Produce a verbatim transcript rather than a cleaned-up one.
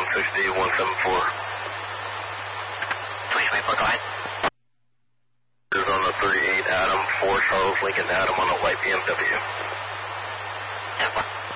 sixty, one seventy-four. twenty twenty-four, go ahead. Is on the thirty-eight Adam, four Charles Lincoln Adam on a white B M W. ten four.